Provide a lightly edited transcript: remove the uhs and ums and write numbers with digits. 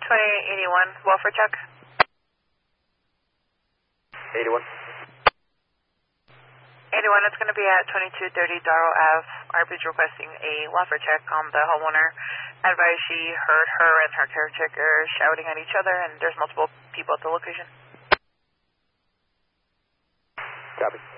2881, welfare check. 81. 81, it's going to be at 2230 Darrow Ave. RP's requesting a welfare check on the homeowner. Advised she heard her and her caretaker shouting at each other, and there's multiple people at the location. Copy.